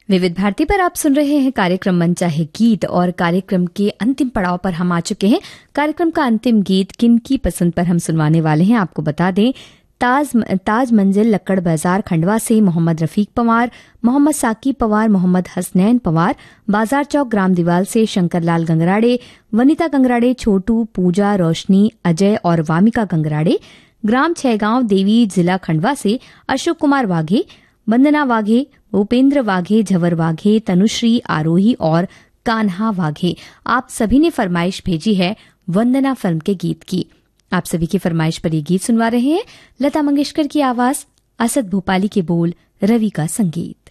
विविध भारती पर आप सुन रहे हैं कार्यक्रम मन चाहे गीत और कार्यक्रम के अंतिम पड़ाव पर हम आ चुके हैं। कार्यक्रम का अंतिम गीत किनकी पसंद पर हम सुनवाने वाले हैं आपको बता दें। ताज मंजिल लक्कड़ बाजार खंडवा से मोहम्मद रफीक पवार, मोहम्मद साकिब पवार, मोहम्मद हसनैन पवार, बाजार चौक ग्राम दीवाल से शंकरलाल गंगराड़े, वनिता गंगराड़े, छोटू, पूजा, रोशनी, अजय और वामिका गंगराड़े, ग्राम छैगांव देवी जिला खंडवा से अशोक कुमार वाघे, वंदना वाघे, भूपेंद्र वाघे, झवर वाघे, तनुश्री आरोही और कान्हा वाघे। आप सभी ने फरमाइश भेजी है वंदना फिल्म के गीत की। आप सभी की फरमाइश पर ये गीत सुनवा रहे हैं लता मंगेशकर की आवाज, असद भोपाली के बोल, रवि का संगीत।